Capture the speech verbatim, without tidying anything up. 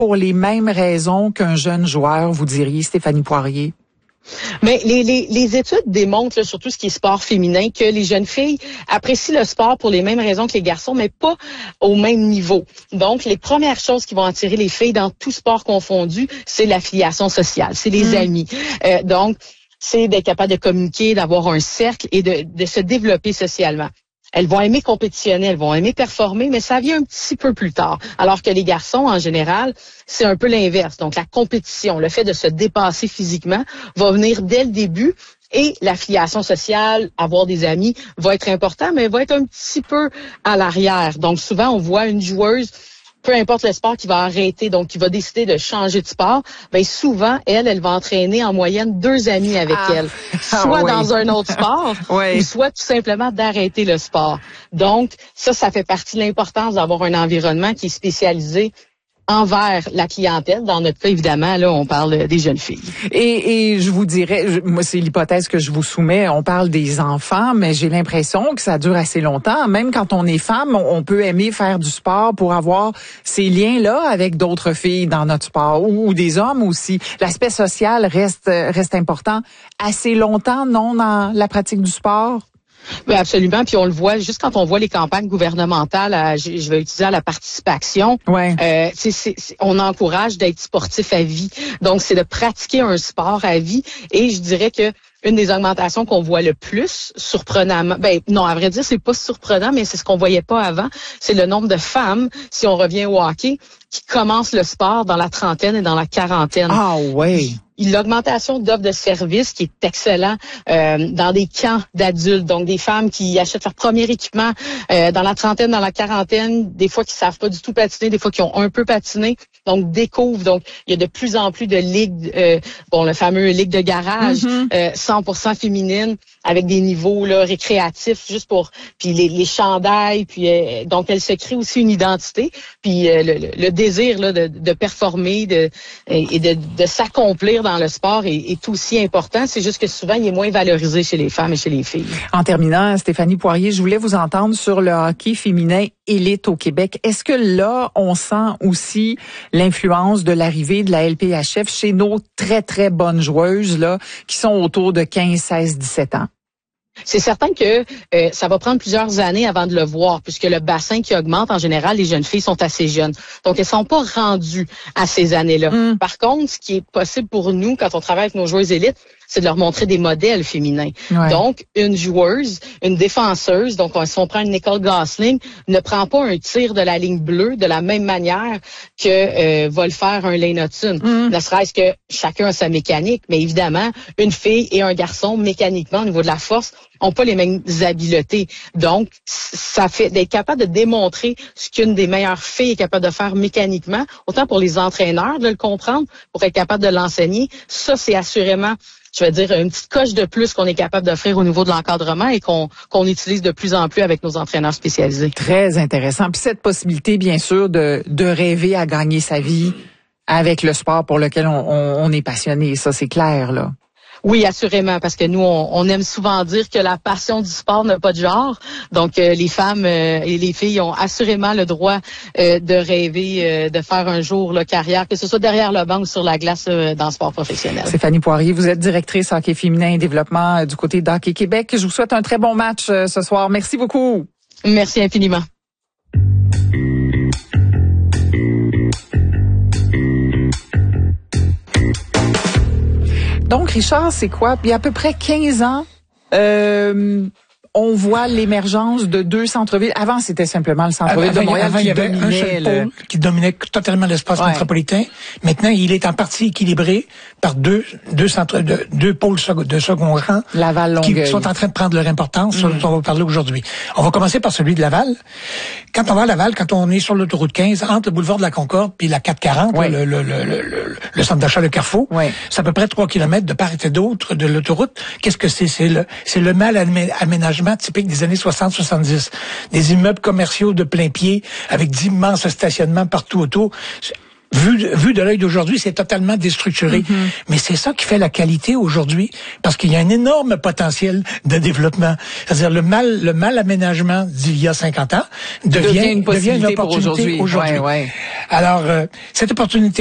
pour les mêmes raisons qu'un jeune joueur, vous diriez, Stéphanie Poirier? Mais les, les, les études démontrent, là, surtout ce qui est sport féminin, que les jeunes filles apprécient le sport pour les mêmes raisons que les garçons, mais pas au même niveau. Donc, les premières choses qui vont attirer les filles dans tout sport confondu, c'est l'affiliation sociale, c'est les mmh. amis. Euh, donc, c'est d'être capable de communiquer, d'avoir un cercle et de, de se développer socialement. Elles vont aimer compétitionner, elles vont aimer performer, mais ça vient un petit peu plus tard. Alors que les garçons, en général, c'est un peu l'inverse. Donc, la compétition, le fait de se dépasser physiquement va venir dès le début. Et l'affiliation sociale, avoir des amis, va être important, mais va être un petit peu à l'arrière. Donc, souvent, on voit une joueuse, peu importe le sport, qui va arrêter, donc qui va décider de changer de sport, bien souvent, elle, elle va entraîner en moyenne deux amis avec ah. elle. Soit ah, oui. dans un autre sport, oui. ou soit tout simplement d'arrêter le sport. Donc, ça, ça fait partie de l'importance d'avoir un environnement qui est spécialisé envers la clientèle. Dans notre cas, évidemment, là, on parle des jeunes filles. Et, et je vous dirais, je, moi, c'est l'hypothèse que je vous soumets, on parle des enfants, mais j'ai l'impression que ça dure assez longtemps. Même quand on est femme, on peut aimer faire du sport pour avoir ces liens-là avec d'autres filles dans notre sport, ou, ou des hommes aussi. L'aspect social reste, reste important assez longtemps, non, dans la pratique du sport? Oui, absolument. Puis on le voit juste quand on voit les campagnes gouvernementales, à, je, je vais utiliser à la participation. Ouais. Euh, c'est, c'est, c'est, on encourage d'être sportif à vie. Donc c'est de pratiquer un sport à vie. Et je dirais que une des augmentations qu'on voit le plus, surprenamment, ben non, à vrai dire, c'est pas surprenant, mais c'est ce qu'on voyait pas avant, c'est le nombre de femmes, si on revient au hockey, qui commencent le sport dans la trentaine et dans la quarantaine. Ah oui. L'augmentation d'offres de services qui est excellent euh, dans des camps d'adultes, donc des femmes qui achètent leur premier équipement euh, dans la trentaine, dans la quarantaine, des fois qui savent pas du tout patiner, des fois qui ont un peu patiné, donc découvrent. Donc il y a de plus en plus de ligues, euh, bon le fameux ligue de garage, mm-hmm. euh, cent pour cent féminine avec des niveaux là récréatifs juste pour puis les, les chandails, puis euh, donc elle se crée aussi une identité, puis euh, le, le désir là de, de performer, de et de, de s'accomplir dans le sport est, est aussi important. C'est juste que souvent, il est moins valorisé chez les femmes et chez les filles. En terminant, Stéphanie Poirier, je voulais vous entendre sur le hockey féminin élite au Québec. Est-ce que là, on sent aussi l'influence de l'arrivée de la L P H F chez nos très, très bonnes joueuses là, qui sont autour de quinze, seize, dix-sept ans? C'est certain que euh, ça va prendre plusieurs années avant de le voir, puisque le bassin qui augmente, en général, les jeunes filles sont assez jeunes. Donc, elles sont pas rendues à ces années-là. Mm. Par contre, ce qui est possible pour nous, quand on travaille avec nos joueuses élites, c'est de leur montrer des modèles féminins. Ouais. Donc, une joueuse, une défenseuse, donc si on prend une Nicole Gosling, ne prend pas un tir de la ligne bleue de la même manière que euh, va le faire un Lane Hudson. Mm. Ne serait-ce que chacun a sa mécanique, mais évidemment, une fille et un garçon, mécaniquement, au niveau de la force, ont pas les mêmes habiletés. Donc, ça fait d'être capable de démontrer ce qu'une des meilleures filles est capable de faire mécaniquement, autant pour les entraîneurs de le comprendre, pour être capable de l'enseigner. Ça, c'est assurément, je vais dire, une petite coche de plus qu'on est capable d'offrir au niveau de l'encadrement et qu'on qu'on utilise de plus en plus avec nos entraîneurs spécialisés. Très intéressant. Puis cette possibilité, bien sûr, de, de rêver à gagner sa vie avec le sport pour lequel on, on, on est passionné. Ça, c'est clair, là. Oui, assurément, parce que nous, on, on aime souvent dire que la passion du sport n'a pas de genre. Donc, euh, les femmes euh, et les filles ont assurément le droit euh, de rêver euh, de faire un jour la carrière, que ce soit derrière le banc ou sur la glace euh, dans le sport professionnel. Stéphanie Poirier, vous êtes directrice hockey féminin et développement euh, du côté d'Hockey Québec. Je vous souhaite un très bon match euh, ce soir. Merci beaucoup. Merci infiniment. Donc, Richard, c'est quoi? Il y a à peu près quinze ans, euh, on voit l'émergence de deux centres-villes. Avant, c'était simplement le centre-ville avant, de Montréal avant, qui il y avait dominait un seul pôle le... qui dominait totalement l'espace ouais. métropolitain. Maintenant, il est en partie équilibré par deux deux centres, deux, deux pôles de second rang Laval, Longueuil, qui sont en train de prendre leur importance. Mm. Dont on va parler aujourd'hui. On va commencer par celui de Laval. Quand on va à Laval, quand on est sur l'autoroute quinze, entre le boulevard de la Concorde puis la quatre cent quarante, ouais. le, le, le, le, le, le centre d'achat Le Carrefour, ouais. c'est à peu près trois kilomètres de part et d'autre de l'autoroute. Qu'est-ce que c'est? C'est le, c'est le mal aménagement typique des années soixante soixante-dix. Des immeubles commerciaux de plein pied avec d'immenses stationnements partout autour. vu, vu de l'œil d'aujourd'hui, c'est totalement déstructuré. Mm-hmm. Mais c'est ça qui fait la qualité aujourd'hui, parce qu'il y a un énorme potentiel de développement. C'est-à-dire le mal, le mal aménagement d'il y a cinquante ans devient, devient une, devient une opportunité pour aujourd'hui. aujourd'hui. Ouais, ouais. Alors, euh, cette opportunité